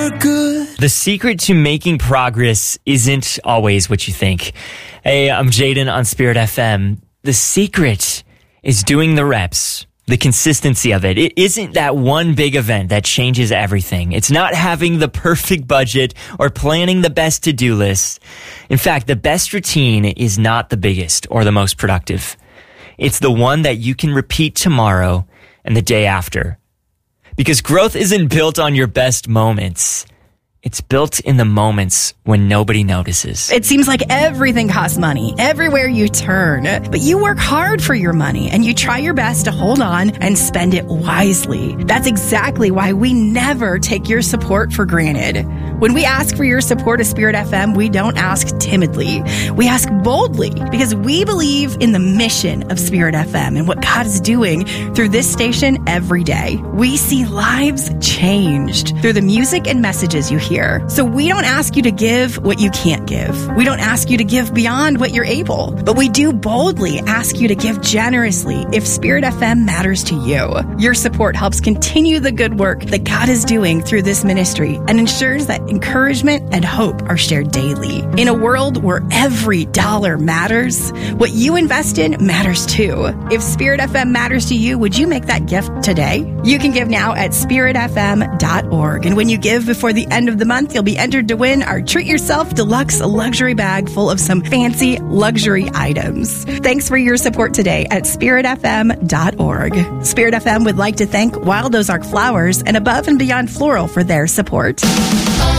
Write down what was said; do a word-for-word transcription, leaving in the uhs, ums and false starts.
we're good. The secret to making progress isn't always what you think. Hey, I'm Jaden on Spirit F M. The secret is doing the reps, the consistency of it. It isn't that one big event that changes everything. It's not having the perfect budget or planning the best to-do list. In fact, the best routine is not the biggest or the most productive. It's the one that you can repeat tomorrow and the day after. Because growth isn't built on your best moments. It's built in the moments when nobody notices. It seems like everything costs money everywhere you turn, but you work hard for your money and you try your best to hold on and spend it wisely. That's exactly why we never take your support for granted. When we ask for your support of Spirit F M, we don't ask timidly. We ask boldly because we believe in the mission of Spirit F M and what God is doing through this station every day. We see lives changed through the music and messages you hear. So we don't ask you to give what you can't give. We don't ask you to give beyond what you're able, but we do boldly ask you to give generously if Spirit F M matters to you. Your support helps continue the good work that God is doing through this ministry and ensures that encouragement and hope are shared daily. In a world where every dollar matters, what you invest in matters too. If Spirit F M matters to you, would you make that gift today? You can give now at spirit f m dot org. And when you give before the end of the month, you'll be entered to win our Treat Yourself Deluxe luxury bag full of some fancy luxury items. Thanks for your support today at spirit f m dot org. Spirit F M would like to thank Wild Ozark Flowers and Above and Beyond Floral for their support.